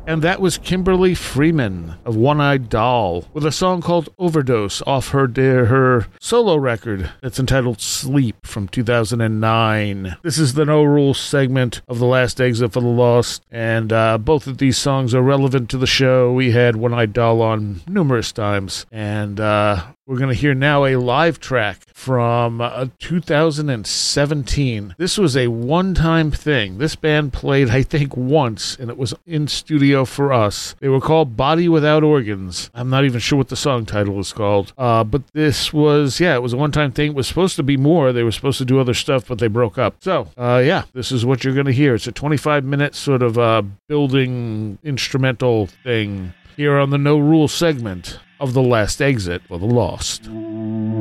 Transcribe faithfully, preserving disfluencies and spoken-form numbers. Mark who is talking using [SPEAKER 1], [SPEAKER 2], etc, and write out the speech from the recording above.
[SPEAKER 1] And that was Kimberly Freeman of One Eyed Doll with a song called Overdose off her her solo record that's entitled Sleep from two thousand nine. This is the No Rules segment of The Last Exit for the Lost, and uh, both of these songs are relevant to the show. We had One Eyed Doll on numerous times, and uh, we're going to hear now a live track from uh, two thousand seventeen. This was a one-time thing. This band played, I think, once, and it was in studio for us. They were called Body Without Organs. I'm not even sure what the song title is called. Uh, but this was, yeah, it was a one-time thing. It was supposed to be more. They were supposed to do other stuff, but they broke up. So, uh, yeah, this is what you're going to hear. It's a twenty-five minute sort of uh, building instrumental thing here on the No Rules segment of The Last Exit for the Lost.